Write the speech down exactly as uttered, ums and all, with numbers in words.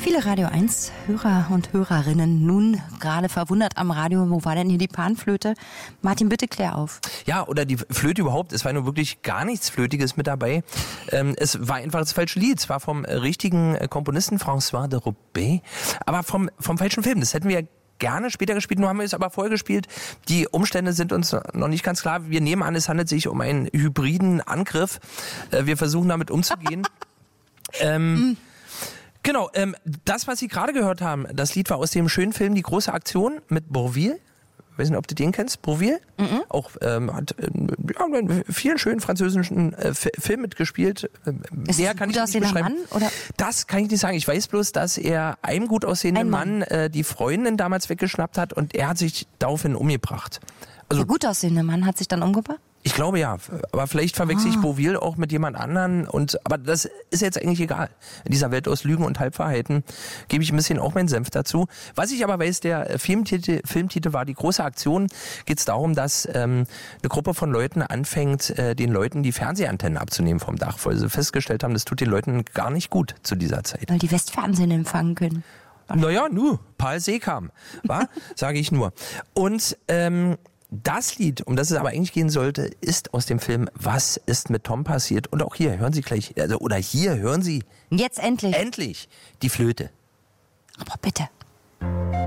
Viele Radio eins Hörer und Hörerinnen nun gerade verwundert am Radio, wo war denn hier die Panflöte? Martin, bitte klär auf. Ja, oder die Flöte überhaupt. Es war nur wirklich gar nichts Flötiges mit dabei. Ähm, es war einfach das falsche Lied. Es war vom richtigen Komponisten François de Roubaix, aber vom, vom falschen Film. Das hätten wir gerne später gespielt, nur haben wir es aber vorher gespielt. Die Umstände sind uns noch nicht ganz klar. Wir nehmen an, es handelt sich um einen hybriden Angriff. Äh, wir versuchen damit umzugehen. ähm, genau, ähm, das, was Sie gerade gehört haben, das Lied war aus dem schönen Film Die große Aktion mit Bourvil. Ich weiß nicht, ob du den kennst, Bourvil. Mhm. Auch ähm, hat äh, ja, in vielen schönen französischen äh, F- Filmen mitgespielt. Ist Der das kann gut ich nicht aussehender beschreiben. Mann, oder? Das kann ich nicht sagen. Ich weiß bloß, dass er einem gut aussehenden Ein Mann, Mann äh, die Freundin damals weggeschnappt hat und er hat sich daraufhin umgebracht. Also Der gut aussehende Mann hat sich dann umgebracht? ich glaube ja, aber vielleicht verwechsel ich Ah. Bourvil auch mit jemand anderen. Und aber das ist jetzt eigentlich egal. In dieser Welt aus Lügen und Halbwahrheiten gebe ich ein bisschen auch meinen Senf dazu. Was ich aber weiß, der Filmtitel, Filmtitel war Die große Aktion. Geht es darum, dass ähm, eine Gruppe von Leuten anfängt, äh, den Leuten die Fernsehantennen abzunehmen vom Dach, weil sie festgestellt haben, das tut den Leuten gar nicht gut zu dieser Zeit. Weil die Westfernsehen empfangen können. Naja, nu, Paul Seekam, wa? Sage ich nur. Und ähm, das Lied, um das es aber eigentlich gehen sollte, ist aus dem Film Was ist mit Tom passiert? Und auch hier hören Sie gleich, also oder hier hören Sie Jetzt endlich. endlich die Flöte. Aber bitte.